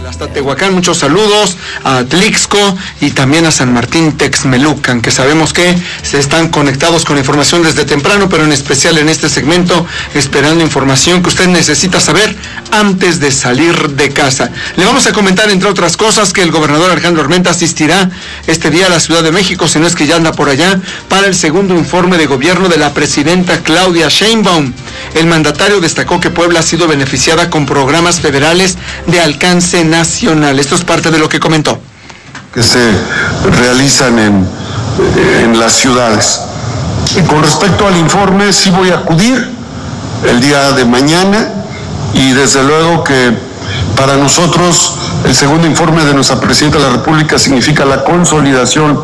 hasta Tehuacán, muchos saludos a Tlixco y también a San Martín Texmelucan, que sabemos que se están conectados con información desde temprano, pero en especial en este segmento, esperando información que usted necesita saber antes de salir de casa. Le vamos a comentar, entre otras cosas, que el gobernador Alejandro Armenta asistirá este día a la Ciudad de México, si no es que ya anda por allá, para el segundo informe de gobierno de la presidenta Claudia Sheinbaum. El mandatario destacó que Puebla ha sido beneficiada con programas federales de alcance nacional. Esto es parte de lo que comentó. Que se realizan en las ciudades. Y con respecto al informe, sí voy a acudir el día de mañana, y desde luego que para nosotros el segundo informe de nuestra presidenta de la República significa la consolidación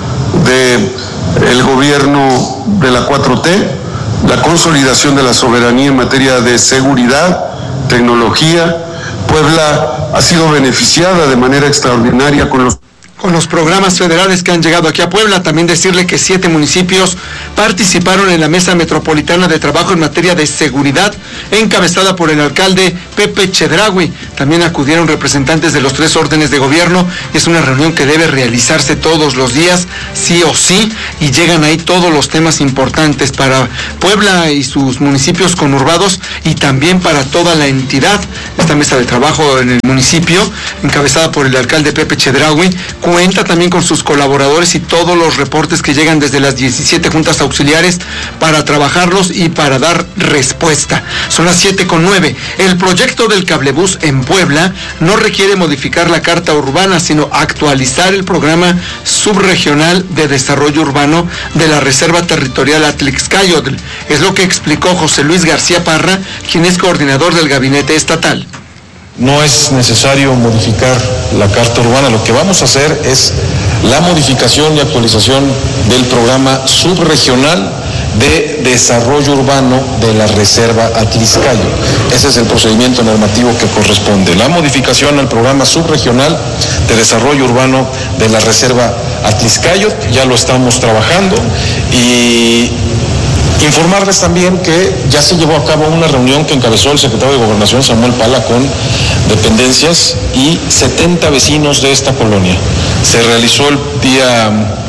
del gobierno de la 4T, la consolidación de la soberanía en materia de seguridad, tecnología. Puebla ha sido beneficiada de manera extraordinaria con los programas federales que han llegado aquí a Puebla. También decirle que 7 municipios participaron en la Mesa Metropolitana de Trabajo en materia de seguridad, encabezada por el alcalde Pepe Chedraui. También acudieron representantes de los 3 órdenes de gobierno. Es una reunión que debe realizarse todos los días, sí o sí, y llegan ahí todos los temas importantes para Puebla y sus municipios conurbados, y también para toda la entidad. Esta mesa de trabajo en el municipio, encabezada por el alcalde Pepe Chedraui, cuenta también con sus colaboradores y todos los reportes que llegan desde las 17 juntas auxiliares para trabajarlos y para dar respuesta. Son las 7:09. El proyecto del cablebús en Puebla no requiere modificar la carta urbana, sino actualizar el programa subregional de desarrollo urbano de la Reserva Territorial Atlixcáyotl. Es lo que explicó José Luis García Parra, quien es coordinador del gabinete estatal. No es necesario modificar la carta urbana, lo que vamos a hacer es la modificación y actualización del programa subregional de desarrollo urbano de la Reserva Atlixcáyotl. Ese es el procedimiento normativo que corresponde. La modificación al programa subregional de desarrollo urbano de la Reserva Atlixcáyotl, ya lo estamos trabajando, y informarles también que ya se llevó a cabo una reunión que encabezó el secretario de Gobernación, Samuel Pala, con dependencias y 70 vecinos de esta colonia. Se realizó el día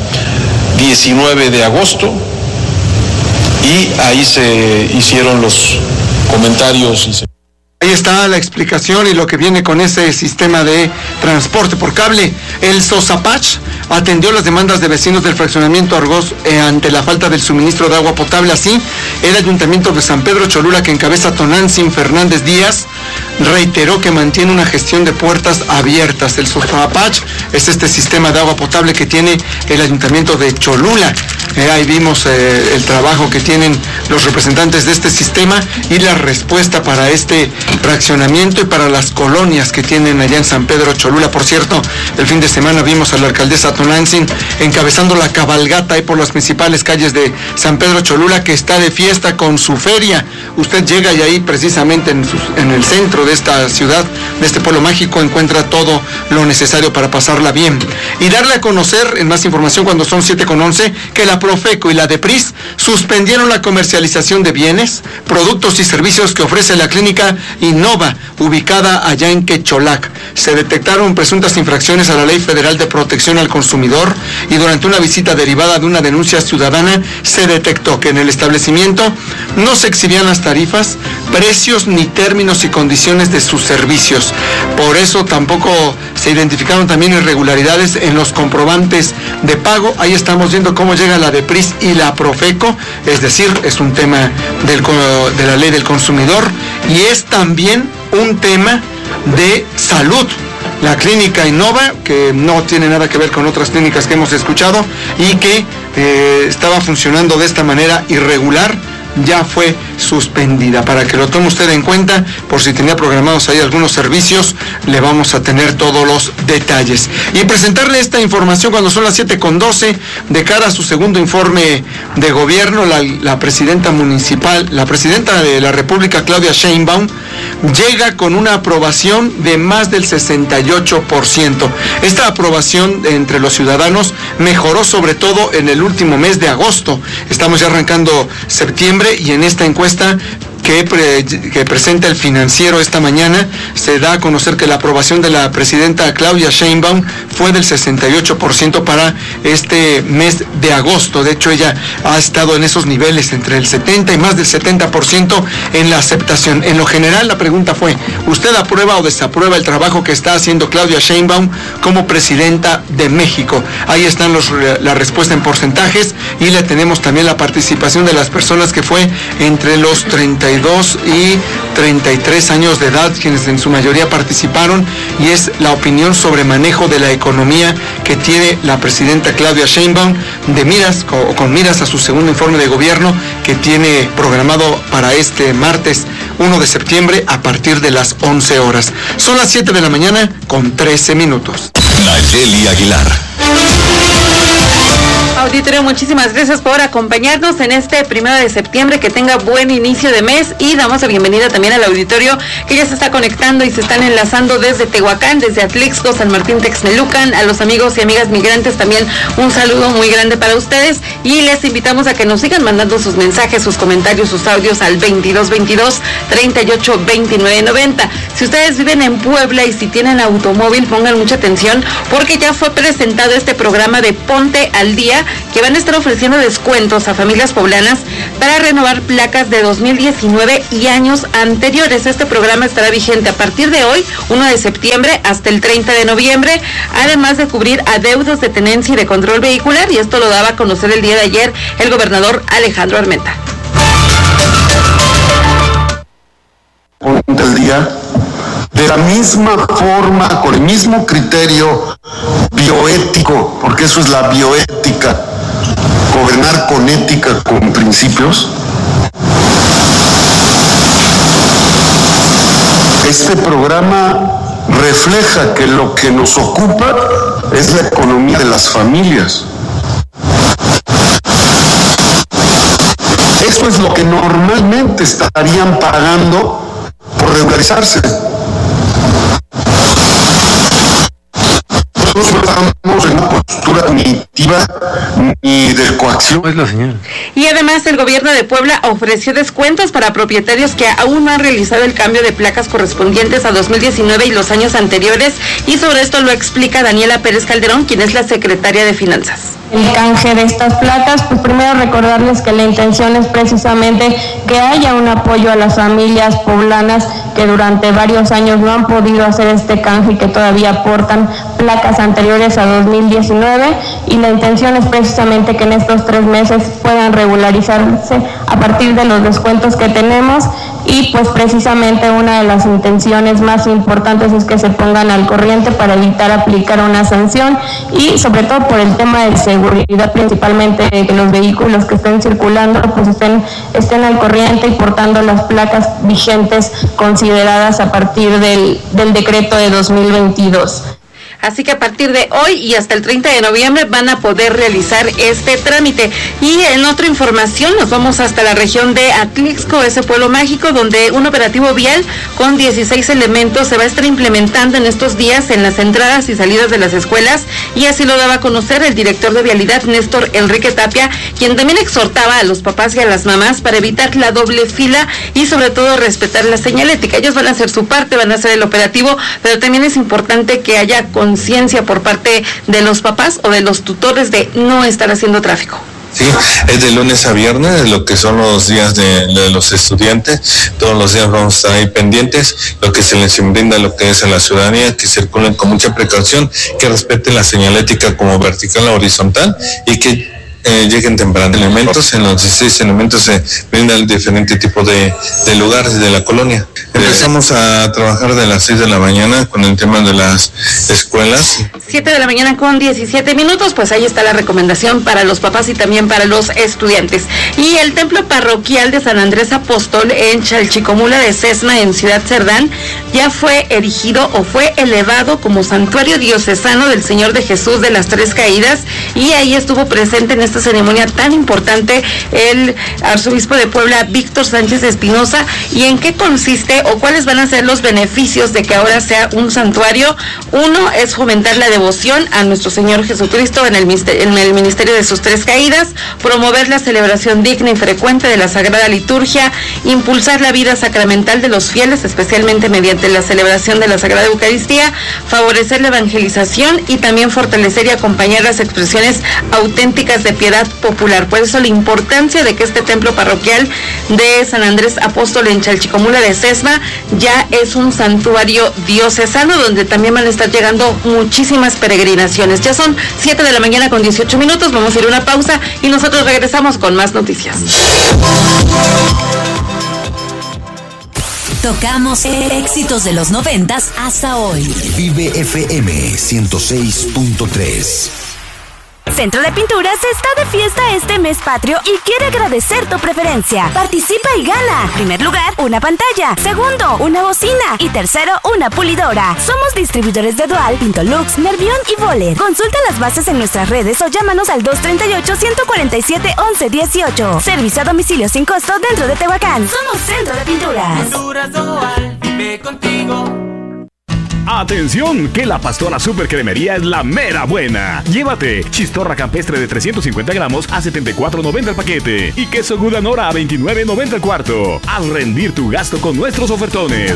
19 de agosto y ahí se hicieron los comentarios. Ahí está la explicación y lo que viene con ese sistema de transporte por cable. El Sosapach atendió las demandas de vecinos del fraccionamiento Argos ante la falta del suministro de agua potable. Así, el Ayuntamiento de San Pedro Cholula, que encabeza Tonantzin Fernández Díaz, reiteró que mantiene una gestión de puertas abiertas. El Sosapach es este sistema de agua potable que tiene el Ayuntamiento de Cholula. Ahí vimos el trabajo que tienen los representantes de este sistema y la respuesta para este fraccionamiento y para las colonias que tienen allá en San Pedro Cholula. Por cierto, el fin de semana vimos a la alcaldesa Tonantzin encabezando la cabalgata ahí por las principales calles de San Pedro Cholula, que está de fiesta con su feria. Usted llega y ahí precisamente en el centro de esta ciudad, de este pueblo mágico, encuentra todo lo necesario para pasarla bien. Y darle a conocer, en más información cuando son 7:11, que la Profeco y la DEPRIS suspendieron la comercialización de bienes, productos y servicios que ofrece la clínica Innova, ubicada allá en Quecholac. Se detectaron presuntas infracciones a la Ley Federal de Protección al Consumidor, y durante una visita derivada de una denuncia ciudadana se detectó que en el establecimiento no se exhibían las tarifas, precios ni términos y condiciones de sus servicios. Por eso tampoco se identificaron también irregularidades en los comprobantes de pago. Ahí estamos viendo cómo llega la DEPRIS y la Profeco, es decir, es un tema de la Ley del Consumidor y es también un tema de salud. La clínica Innova, que no tiene nada que ver con otras clínicas que hemos escuchado y que estaba funcionando de esta manera irregular, ya fue suspendida. Para que lo tome usted en cuenta, por si tenía programados ahí algunos servicios, le vamos a tener todos los detalles. Y presentarle esta información cuando son las 7:12, de cara a su segundo informe de gobierno, la presidenta municipal, la presidenta de la República, Claudia Sheinbaum, llega con una aprobación de más del 68%. Esta aprobación entre los ciudadanos mejoró sobre todo en el último mes de agosto. Estamos ya arrancando septiembre y en esta encuesta que presenta el Financiero esta mañana, se da a conocer que la aprobación de la presidenta Claudia Sheinbaum fue del 68% para este mes de agosto. De hecho, ella ha estado en esos niveles entre el 70 y más del 70% en la aceptación. En lo general, la pregunta fue, ¿usted aprueba o desaprueba el trabajo que está haciendo Claudia Sheinbaum como presidenta de México? Ahí están la respuesta en porcentajes, y le tenemos también la participación de las personas que fue entre los 32 y 33 años de edad, quienes en su mayoría participaron, y es la opinión sobre manejo de la economía que tiene la presidenta Claudia Sheinbaum con miras a su segundo informe de gobierno que tiene programado para este martes 1 de septiembre a partir de las 11 horas. Son las 7 de la mañana con 13 minutos. Nayeli Aguilar. Auditorio, muchísimas gracias por acompañarnos en este 1 de septiembre. Que tenga buen inicio de mes, y damos la bienvenida también al auditorio que ya se está conectando y se están enlazando desde Tehuacán, desde Atlixco, San Martín Texmelucan. A los amigos y amigas migrantes también un saludo muy grande para ustedes, y les invitamos a que nos sigan mandando sus mensajes, sus comentarios, sus audios al 2222-382990. Si ustedes viven en Puebla y si tienen automóvil, pongan mucha atención, porque ya fue presentado este programa de Ponte al Día, que van a estar ofreciendo descuentos a familias poblanas para renovar placas de 2019 y años anteriores. Este programa estará vigente a partir de hoy, 1 de septiembre, hasta el 30 de noviembre, además de cubrir adeudos de tenencia y de control vehicular, y esto lo daba a conocer el día de ayer el gobernador Alejandro Armenta. Ponte al Día, de la misma forma, con el mismo criterio bioético, porque eso es la bioética, gobernar con ética, con principios. Este programa refleja que lo que nos ocupa es la economía de las familias. Eso es lo que normalmente estarían pagando por regularizarse. Nosotros no estamos en una postura punitiva ni de coacción. Es la señal. Y además el gobierno de Puebla ofreció descuentos para propietarios que aún no han realizado el cambio de placas correspondientes a 2019 y los años anteriores, y sobre esto lo explica Daniela Pérez Calderón, quien es la secretaria de Finanzas. El canje de estas placas, pues primero recordarles que la intención es precisamente que haya un apoyo a las familias poblanas que durante varios años no han podido hacer este canje y que todavía aportan placas anteriores a 2019, y la intención es precisamente que en estos 3 meses puedan regularizarse a partir de los descuentos que tenemos, y pues precisamente una de las intenciones más importantes es que se pongan al corriente para evitar aplicar una sanción, y sobre todo por el tema de seguridad, principalmente que los vehículos que estén circulando pues estén al corriente y portando las placas vigentes consideradas a partir del decreto de 2022. Así que a partir de hoy y hasta el 30 de noviembre van a poder realizar este trámite. Y en otra información nos vamos hasta la región de Atlixco, ese pueblo mágico, donde un operativo vial con 16 elementos se va a estar implementando en estos días en las entradas y salidas de las escuelas, y así lo daba a conocer el director de Vialidad, Néstor Enrique Tapia, quien también exhortaba a los papás y a las mamás para evitar la doble fila y sobre todo respetar la señalética. Ellos van a hacer su parte, van a hacer el operativo, pero también es importante que haya conciencia por parte de los papás o de los tutores de no estar haciendo tráfico. Sí, es de lunes a viernes, lo que son los días de los estudiantes. Todos los días vamos a estar ahí pendientes, lo que se les brinda, lo que es a la ciudadanía, que circulen con mucha precaución, que respeten la señalética como vertical o horizontal, y que lleguen temprano. Elementos, en los 16 elementos se brindan diferentes tipos de lugares de la colonia. Empezamos a trabajar de las 6 de la mañana con el tema de las escuelas. 7 de la mañana con 17 minutos, pues ahí está la recomendación para los papás y también para los estudiantes. Y el templo parroquial de San Andrés Apóstol en Chalchicomula de Sesma, en Ciudad Cerdán, ya fue erigido o fue elevado como santuario diocesano del Señor de Jesús de las Tres Caídas, y ahí estuvo presente en esta esta ceremonia tan importante el arzobispo de Puebla, Víctor Sánchez Espinosa, y en qué consiste o cuáles van a ser los beneficios de que ahora sea un santuario. Uno es fomentar la devoción a nuestro Señor Jesucristo en el ministerio de sus tres caídas, promover la celebración digna y frecuente de la Sagrada Liturgia, impulsar la vida sacramental de los fieles, especialmente mediante la celebración de la Sagrada Eucaristía, favorecer la evangelización y también fortalecer y acompañar las expresiones auténticas de piedad popular. Por eso la importancia de que este templo parroquial de San Andrés Apóstol en Chalchicomula de Sesma ya es un santuario diocesano donde también van a estar llegando muchísimas peregrinaciones. Ya son 7 de la mañana con 18 minutos, vamos a ir a una pausa y nosotros regresamos con más noticias. Tocamos éxitos de los 90s hasta hoy. Vive FM 106.3. Centro de Pinturas está de fiesta este mes patrio y quiere agradecer tu preferencia. Participa y gana. Primer lugar, una pantalla. Segundo, una bocina. Y tercero, una pulidora. Somos distribuidores de Dual, Pintolux, Nervión y Volet. Consulta las bases en nuestras redes o llámanos al 238-147-1118. Servicio a domicilio sin costo dentro de Tehuacán. Somos Centro de Pinturas. Pinturas Dual, vive contigo. ¡Atención! Que la Pastora Super Cremería es la mera buena. Llévate chistorra campestre de 350 gramos a $74.90 el paquete y queso Gouda Nora a $29.90 el cuarto. Haz rendir tu gasto con nuestros ofertones.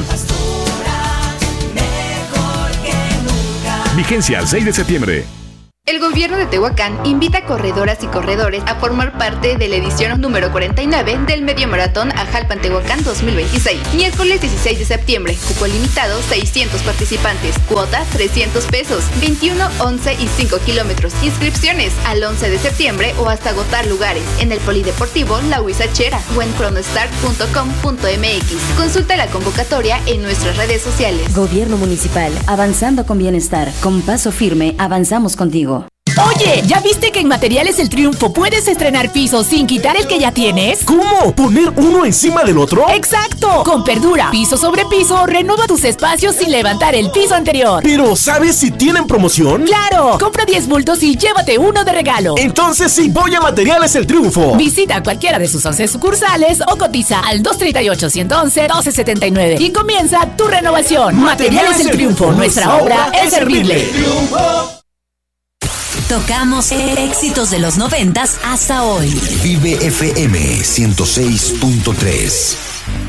Vigencia 6 de septiembre. El gobierno de Tehuacán invita a corredoras y corredores a formar parte de la edición número 49 del Medio Maratón Ajalpan Tehuacán 2026. Miércoles 16 de septiembre, cupo limitado 600 participantes, cuota $300, 21, 11 y 5 kilómetros. Inscripciones al 11 de septiembre o hasta agotar lugares en el Polideportivo La Huizachera o en chronostart.com.mx. Consulta la convocatoria en nuestras redes sociales. Gobierno Municipal, avanzando con bienestar. Con paso firme, avanzamos contigo. Oye, ¿ya viste que en Materiales El Triunfo puedes estrenar pisos sin quitar el que ya tienes? ¿Cómo? ¿Poner uno encima del otro? ¡Exacto! Con Perdura, piso sobre piso, renueva tus espacios sin levantar el piso anterior. Pero, ¿sabes si tienen promoción? ¡Claro! Compra 10 bultos y llévate uno de regalo. Entonces sí voy a Materiales El Triunfo. Visita cualquiera de sus 11 sucursales o cotiza al 238-111-1279 y comienza tu renovación. Materiales El Triunfo, nuestra obra es servirle. Tocamos éxitos de los 90s hasta hoy. Vive FM 106.3.